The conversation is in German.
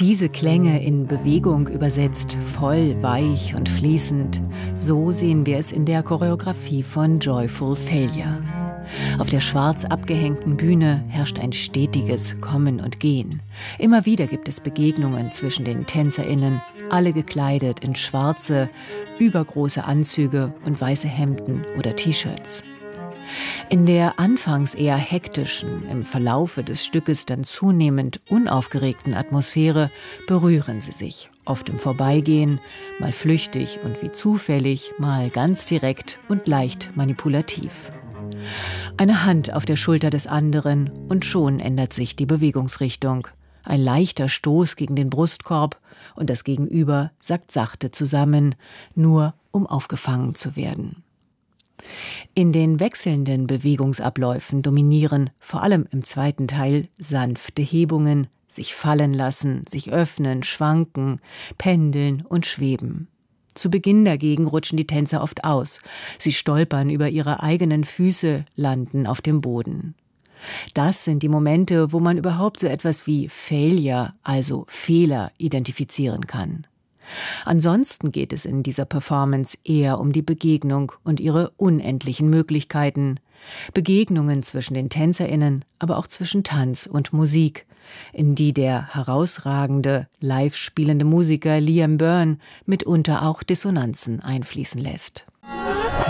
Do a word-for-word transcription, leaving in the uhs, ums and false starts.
Diese Klänge in Bewegung übersetzt, voll, weich und fließend, so sehen wir es in der Choreografie von Joyful Failure. Auf der schwarz abgehängten Bühne herrscht ein stetiges Kommen und Gehen. Immer wieder gibt es Begegnungen zwischen den TänzerInnen, alle gekleidet in schwarze, übergroße Anzüge und weiße Hemden oder T-Shirts. In der anfangs eher hektischen, im Verlaufe des Stückes dann zunehmend unaufgeregten Atmosphäre berühren sie sich, oft im Vorbeigehen, mal flüchtig und wie zufällig, mal ganz direkt und leicht manipulativ. Eine Hand auf der Schulter des anderen und schon ändert sich die Bewegungsrichtung. Ein leichter Stoß gegen den Brustkorb und das Gegenüber sackt sachte zusammen, nur um aufgefangen zu werden. In den wechselnden Bewegungsabläufen dominieren, vor allem im zweiten Teil, sanfte Hebungen, sich fallen lassen, sich öffnen, schwanken, pendeln und schweben. Zu Beginn dagegen rutschen die Tänzer oft aus. Sie stolpern über ihre eigenen Füße, landen auf dem Boden. Das sind die Momente, wo man überhaupt so etwas wie Failure, also Fehler, identifizieren kann. Ansonsten geht es in dieser Performance eher um die Begegnung und ihre unendlichen Möglichkeiten. Begegnungen zwischen den TänzerInnen, aber auch zwischen Tanz und Musik, in die der herausragende, live spielende Musiker Liam Byrne mitunter auch Dissonanzen einfließen lässt.